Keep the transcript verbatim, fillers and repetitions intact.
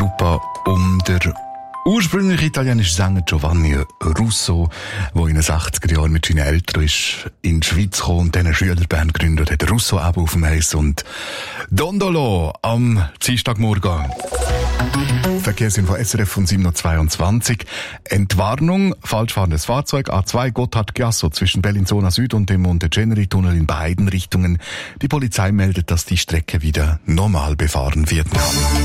Truppe um der ursprüngliche italienische Sänger Giovanni Russo, der in den sechziger Jahren mit seinen Eltern ist in die Schweiz gekommen und diese Schülerband gegründet hat. Russo eben auf dem Eis und Dondolo am Dienstagmorgen. Verkehrsinfo S R F von sieben Uhr zweiundzwanzig. Entwarnung, falsch fahrendes Fahrzeug, A zwei Gotthard-Giasso zwischen Bellinzona Süd und dem Monte-Ceneri-Tunnel in beiden Richtungen. Die Polizei meldet, dass die Strecke wieder normal befahren werden kann.